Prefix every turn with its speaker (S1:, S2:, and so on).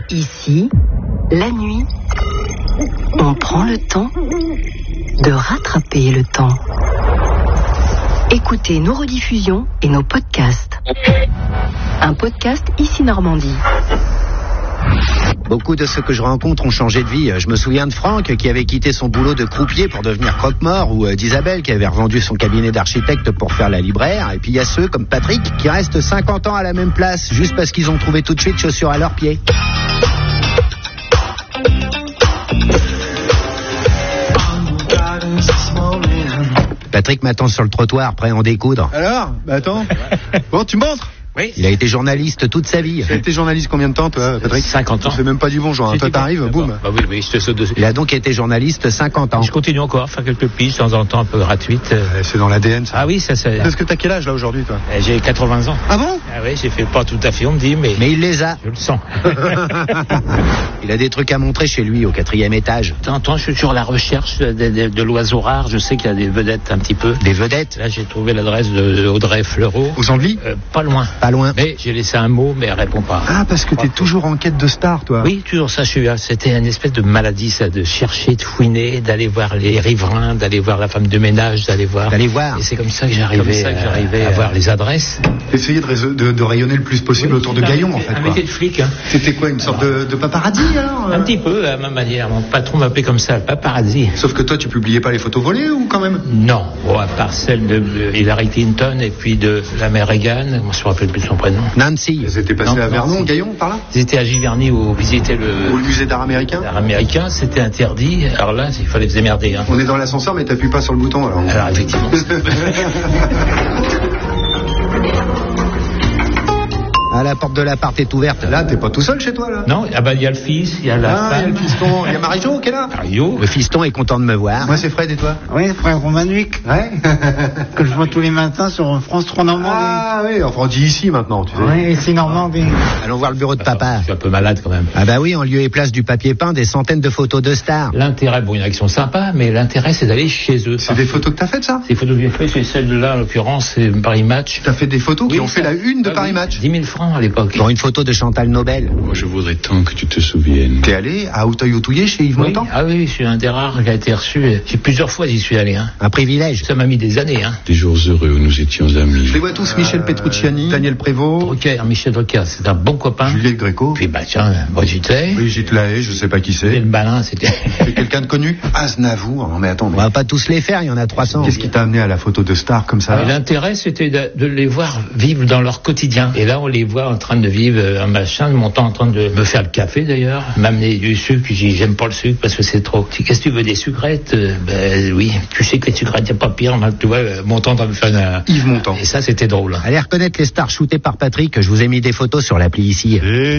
S1: Ici, la nuit, on prend le temps de rattraper le temps. Écoutez nos rediffusions et nos podcasts. Un podcast Ici Normandie.
S2: Beaucoup de ceux que je rencontre ont changé de vie. Je me souviens de Franck qui avait quitté son boulot de croupier pour devenir croque-mort, ou d'Isabelle qui avait revendu son cabinet d'architecte pour faire la libraire. Et puis il y a ceux comme Patrick qui restent 50 ans à la même place juste parce qu'ils ont trouvé tout de suite chaussures à leurs pieds. Patrick m'attend sur le trottoir, prêt à en découdre.
S3: Alors ? Attends. Bon, tu montres ?
S2: Oui. Il a été journaliste toute sa vie.
S3: Tu as été journaliste combien de temps, toi, Patrick ?
S4: 50 ans.
S3: Tu fais même pas du bonjour, hein. Toi, t'arrives, boum.
S4: Bah oui, je te saute dessus.
S2: Il a donc été journaliste 50 ans.
S4: Je continue encore à faire quelques piges de temps en temps, un peu gratuites.
S3: C'est dans l'ADN, ça.
S4: Ah oui, ça c'est...
S3: Parce que t'as quel âge, là, aujourd'hui, toi ?
S4: J'ai 80 ans.
S3: Ah bon ?
S4: Ah oui, j'ai fait pas tout à fait, on me dit, mais
S2: il les a.
S4: Je le sens.
S2: Il a des trucs à montrer chez lui, au 4e étage.
S4: De temps en temps, je suis sur la recherche de l'oiseau rare. Je sais qu'il y a des vedettes un petit peu.
S2: Des vedettes ?
S4: Là, j'ai trouvé l'adresse de Audrey Fleurot.
S3: Aux Andelys ?
S4: Pas loin.
S2: Pas loin.
S4: Mais j'ai laissé un mot, mais elle répond pas.
S3: Ah, parce que t'es toujours en quête de star, toi.
S4: Oui, toujours ça. C'était une espèce de maladie, ça, de chercher, de fouiner, d'aller voir les riverains, d'aller voir la femme de ménage, d'aller voir.
S2: Et
S4: c'est comme ça que j'arrivais à voir les adresses.
S3: Essayer de rayonner le plus possible autour de Gaillon, en fait.
S4: Un métier de flic, hein.
S3: C'était quoi, une sorte de paparazzi, alors ?
S4: Un petit peu, à ma manière. Mon patron m'appelait comme ça, paparazzi.
S3: Sauf que toi, tu publiais pas les photos volées, ou quand même ?
S4: Non. Bon, à part celle de Hillary Clinton et puis de la mère Reagan. Je me rappelle plus son prénom.
S2: Nancy.
S3: Ils étaient passés à Vernon, Gaillon, par là ?
S4: Ils étaient à Giverny où visiter
S3: le musée d'art américain ?
S4: L'art américain, c'était interdit. Alors là, il fallait se démerder. Hein.
S3: On est dans l'ascenseur, mais t'appuies pas sur le bouton, alors.
S4: Alors, effectivement.
S2: Ah, la porte de l'appart est ouverte.
S3: Là, t'es pas tout seul chez toi, là ?
S4: Non, il y a le fils, il y a la femme.
S3: Il y a le fiston, il y a Marie-Jo qui est là.
S4: Mario.
S2: Le fiston est content de me voir.
S3: Moi, c'est Fred, et toi ?
S5: Oui, frère Romanic.
S3: Ouais.
S5: Que je vois tous les matins sur France 3 Normandie.
S3: Ah oui, enfin on dit ici maintenant, tu sais.
S5: Oui, ici Normandie.
S2: Allons voir le bureau de papa.
S4: Je suis un peu malade quand même.
S2: Ah bah oui, en lieu et place du papier peint, des centaines de photos de stars.
S4: L'intérêt, bon, il y en a qui sont sympas, mais l'intérêt, c'est d'aller chez eux.
S3: C'est des photos que t'as faites, ça ?
S4: Ces photos que j'ai faites, c'est celle-là, en l'occurrence, c'est Paris Match.
S3: T'as fait des photos qui ont fait la une de Paris Match ?
S4: 10 000 francs à l'époque.
S2: Pour une photo de Chantal Nobel.
S6: Moi, je voudrais tant que tu te souviennes.
S3: T'es allé à Auteuil-Autouillé chez Yves Montand ?
S4: Ah oui, je suis un des rares qui a été reçu. J'ai plusieurs fois j'y suis allé. Hein.
S2: Un privilège.
S4: Ça m'a mis des années. Hein.
S6: Des jours heureux où nous étions amis.
S3: Je les vois tous, Michel Petrucciani, Daniel Prévost.
S4: Drucker, Michel Drucker, c'est un bon copain.
S3: Juliette Gréco.
S4: Puis bah tiens, Brigitte Lahaye.
S3: Brigitte Lahaye, je sais pas qui c'est.
S4: Le Balin, c'était...
S3: C'est quelqu'un de connu ? Aznavour, non mais attends.
S2: On va pas tous les faire, il y en a 300.
S3: Qu'est-ce qui t'a amené à la photo de stars comme ça ?
S4: L'intérêt, c'était de les voir vivre dans leur quotidien. Et là, on les voit en train de vivre un machin, mon temps en train de me faire le café d'ailleurs, m'amener du sucre, j'ai dit j'aime pas le sucre parce que c'est trop. Qu'est-ce que tu veux, des sucrettes ? Ben oui, tu sais que les sucrettes, y a pas pire, tu vois, mon temps de me faire
S3: Yves Montand.
S4: Et ça, c'était drôle.
S2: Allez reconnaître les stars shootées par Patrick, je vous ai mis des photos sur l'appli ici.